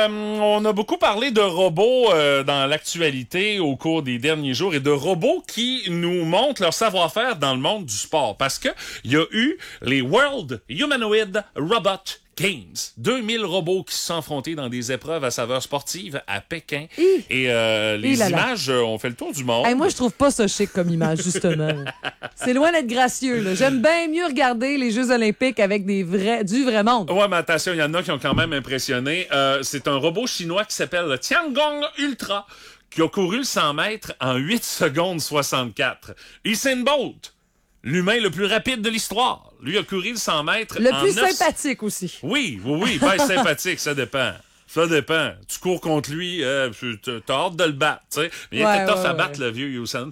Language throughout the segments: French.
on a beaucoup parlé de robots dans l'actualité au cours des derniers jours et de robots qui nous montrent leur savoir-faire dans le monde du sport. Parce que il y a eu les World Humanoid Robot Games. 2000 robots qui se sont affrontés dans des épreuves à saveur sportive à Pékin. Et les images ont fait le tour du monde. Hey, moi, je trouve pas ça chic comme image, justement. C'est loin d'être gracieux. Là. J'aime bien mieux regarder les Jeux olympiques avec du vrai monde. Ouais, mais attention, il y en a qui ont quand même impressionné. C'est un robot chinois qui s'appelle le Tiangong Ultra qui a couru le 100 mètres en 8 secondes 64. Usain Bolt, l'humain le plus rapide de l'histoire. Lui a couru le 100 mètres le en plus 9... sympathique aussi. Oui. Ben, sympathique, ça dépend. Ça dépend. Tu cours contre lui, t'as hâte de le battre, tu sais. Mais il était tough à battre, le vieux Usain.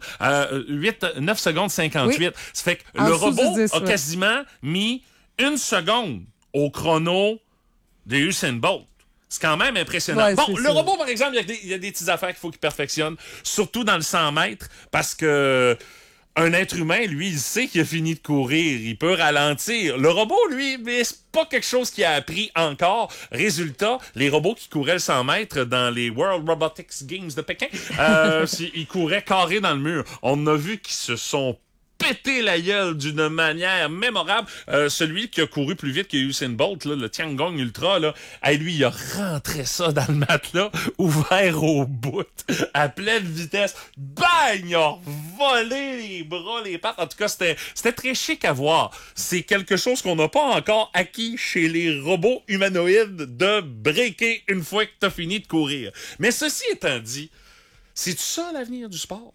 9 secondes 58. Oui. Ça fait que le robot a quasiment mis 1 seconde au chrono de Usain Bolt. C'est quand même impressionnant. Ouais, bon, le robot, par exemple, il y a des petites affaires qu'il faut qu'il perfectionne, surtout dans le 100 mètres, parce que un être humain, lui, il sait qu'il a fini de courir. Il peut ralentir. Le robot, lui, mais c'est pas quelque chose qu'il a appris encore. Résultat, les robots qui couraient le 100 mètres dans les World Robotics Games de Pékin, ils couraient carré dans le mur. On a vu qu'ils se sont pété la gueule d'une manière mémorable. Celui qui a couru plus vite que Usain Bolt, là, le Tiangong Ultra, là, lui, il a rentré ça dans le matelas, ouvert au bout, à pleine vitesse. Bang! Il a volé les bras, les pattes. En tout cas, c'était très chic à voir. C'est quelque chose qu'on n'a pas encore acquis chez les robots humanoïdes de breaker une fois que t'as fini de courir. Mais ceci étant dit, c'est-tu ça l'avenir du sport?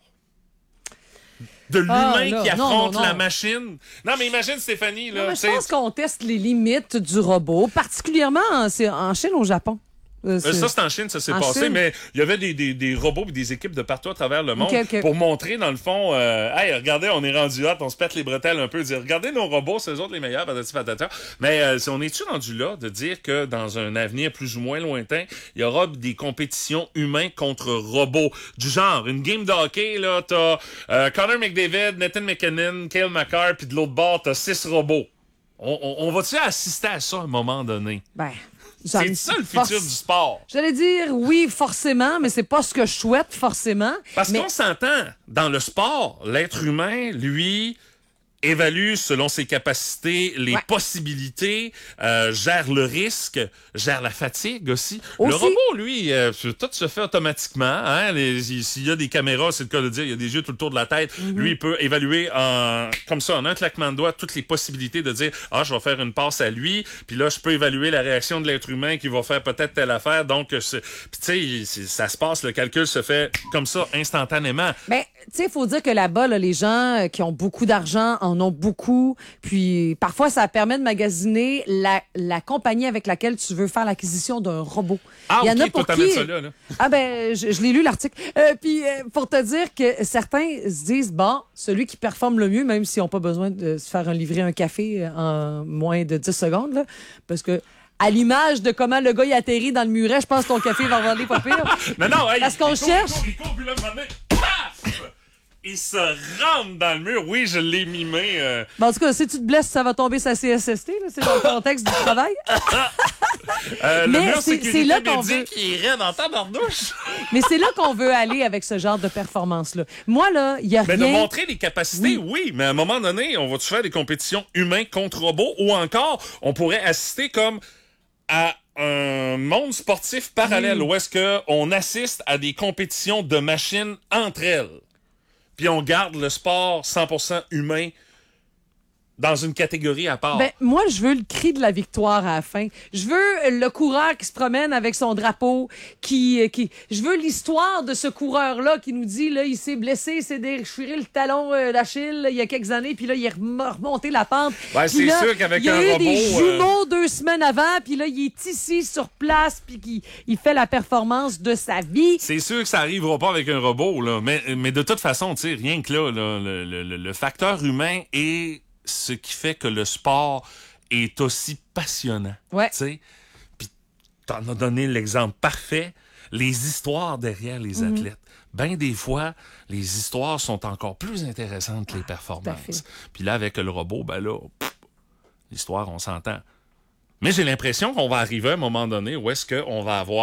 De l'humain qui affronte la machine. Non, mais imagine, Stéphanie. Là, je pense qu'on teste les limites du robot, particulièrement en Chine ou au Japon. Ça, c'est en Chine, ça s'est passé, mais il y avait des robots et des équipes de partout à travers le monde pour montrer, dans le fond, hey, regardez, on est rendu là, on se pète les bretelles un peu, dire, regardez nos robots, c'est eux autres les meilleurs, patati patata. Mais on est-tu rendu là de dire que dans un avenir plus ou moins lointain, il y aura des compétitions humains contre robots? Du genre, une game de hockey, là, t'as Connor McDavid, Nathan McKinnon, Cale Makar, puis de l'autre bord, t'as 6 robots. On va-tu assister à ça à un moment donné? Ben... C'est ça le futur du sport. J'allais dire oui, forcément, mais c'est pas ce que je souhaite forcément. Parce qu'on s'entend, dans le sport, l'être humain, lui, évalue selon ses capacités, les possibilités, gère le risque, gère la fatigue aussi. Le robot, lui, tout se fait automatiquement. Hein? S'il y a des caméras, c'est le cas de dire, il y a des yeux tout le tour de la tête. Lui, il peut évaluer comme ça, en un claquement de doigts, toutes les possibilités de dire, je vais faire une passe à lui, puis là, je peux évaluer la réaction de l'être humain qui va faire peut-être telle affaire. Donc, puis tu sais, ça se passe, le calcul se fait comme ça, instantanément. Mais, tu sais, il faut dire que là-bas, là, les gens qui ont beaucoup d'argent en ont beaucoup. Puis parfois, ça permet de magasiner la compagnie avec laquelle tu veux faire l'acquisition d'un robot. Il y en a pour qui... ça là. Ah ben, je l'ai lu l'article. Puis pour te dire que certains se disent, bon, celui qui performe le mieux, même s'ils n'ont pas besoin de se faire livrer un café en moins de 10 secondes, là, parce que à l'image de comment le gars il atterrit dans le muret, je pense que ton café va vendre pas pire. Non, parce qu'on cherche... Il se rentre dans le mur. Oui, je l'ai mimé. Bon, en tout cas, si tu te blesses, ça va tomber sa CSST. Là. C'est dans le contexte du travail. Le mur sécurité là qu'on veut... qui irait dans ta barnouche. Mais c'est là qu'on veut aller avec ce genre de performance-là. Moi, là, il y a rien... Mais de montrer les capacités, oui. Mais à un moment donné, on va-tu faire des compétitions humains contre robots? Ou encore, on pourrait assister comme à un monde sportif parallèle où est-ce qu'on assiste à des compétitions de machines entre elles. Puis on garde le sport 100% humain dans une catégorie à part. Ben, moi, je veux le cri de la victoire à la fin. Je veux le coureur qui se promène avec son drapeau, je veux l'histoire de ce coureur-là qui nous dit, là, il s'est blessé, il s'est déchiré le talon d'Achille il y a quelques années, puis là, il est remonté la pente. Ouais, c'est sûr qu'avec un robot... Il y a eu des jumeaux 2 semaines avant, puis là, il est ici, sur place, puis il fait la performance de sa vie. C'est sûr que ça arrivera pas avec un robot, là. Mais de toute façon, tu sais, rien que là, le facteur humain est ce qui fait que le sport est aussi passionnant. Ouais. Tu sais, puis t'en as donné l'exemple parfait, les histoires derrière les athlètes. Ben des fois, les histoires sont encore plus intéressantes que les performances. Puis là, avec le robot, ben là, l'histoire, on s'entend. Mais j'ai l'impression qu'on va arriver à un moment donné où est-ce qu'on va avoir